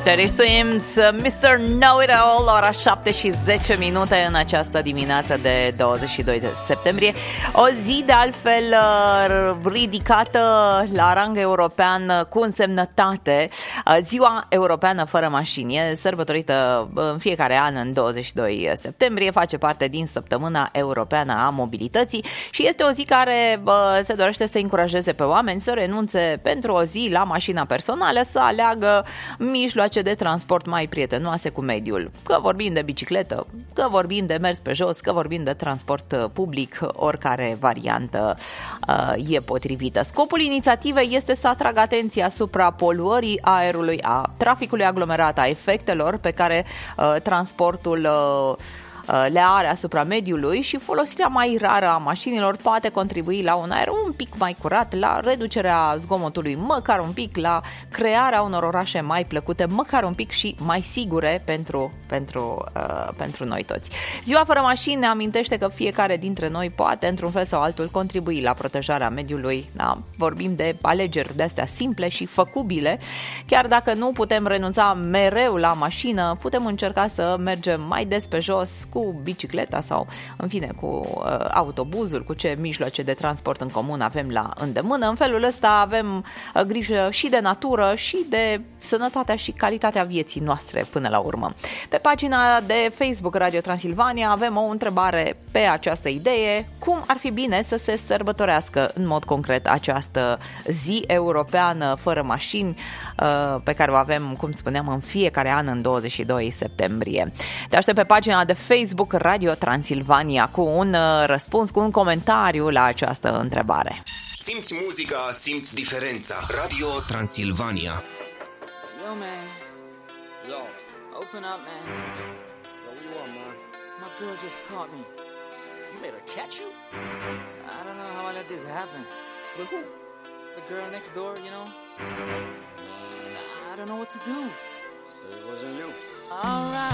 Teddy Swims, Mr. Know-It-All, ora 7 și 10 minute în această dimineață de 22 de septembrie. O zi de altfel ridicată la rang european cu însemnătate. Ziua Europeană fără mașini e sărbătorită în fiecare an în 22 septembrie, face parte din Săptămâna Europeană a Mobilității și este o zi care se dorește să încurajeze pe oameni să renunțe pentru o zi la mașina personală, să aleagă mijloace de transport mai prietenoase cu mediul. Că vorbim de bicicletă, că vorbim de mers pe jos, că vorbim de transport public, oricare variantă e potrivită. Scopul inițiativei este să atragă atenția asupra poluării aerului, a traficului aglomerat, a efectelor pe care transportul le are asupra mediului și folosirea mai rară a mașinilor poate contribui la un aer un pic mai curat, la reducerea zgomotului măcar un pic, la crearea unor orașe mai plăcute, măcar un pic și mai sigure pentru noi toți. Ziua fără mașini ne amintește că fiecare dintre noi poate, într-un fel sau altul, contribui la protejarea mediului. Da? Vorbim de alegeri de-astea simple și făcubile. Chiar dacă nu putem renunța mereu la mașină, putem încerca să mergem mai des pe jos cu bicicleta sau, în fine, cu autobuzul, cu ce mijloace de transport în comun avem la îndemână. În felul ăsta avem grijă și de natură și de sănătatea și calitatea vieții noastre până la urmă. Pe pagina de Facebook Radio Transilvania avem o întrebare pe această idee: cum ar fi bine să se sărbătorească în mod concret această zi europeană fără mașini pe care o avem, cum spuneam, în fiecare an în 22 septembrie. Te aștept pe pagina de Facebook Radio Transilvania cu un răspuns, cu un comentariu la această întrebare. Simți muzica, simți diferența. Radio Transilvania. Yo, man. Yo. Open up, man. Yo, what you want, man? My girl just caught me. You made her catch you? I don't know how I let this happen. But who? The girl next door, you know? I don't know what to do. So it wasn't you. All right.